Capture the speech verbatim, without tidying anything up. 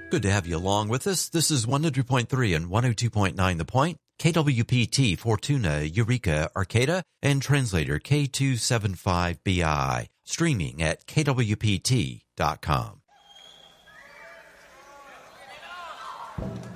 Good to have you along with us. This is one hundred point three and one oh two point nine The Point, K W P T, Fortuna, Eureka, Arcata, and translator K two seventy-five B I, streaming at K W P T dot com.